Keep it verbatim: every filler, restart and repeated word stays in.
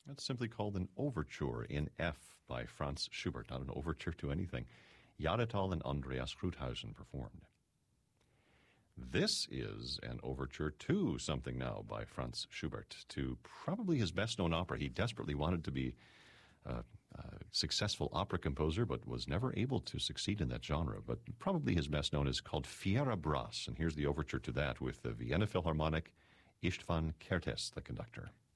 It's simply called an overture in F by Franz Schubert, not an overture to anything. Jahretal and Andreas Krauthausen performed. This is an overture to something now by Franz Schubert, to probably his best-known opera. He desperately wanted to be a, a successful opera composer, but was never able to succeed in that genre. But probably his best-known is called Fiera Brass, and here's the overture to that with the Vienna Philharmonic, István Kertész, the conductor.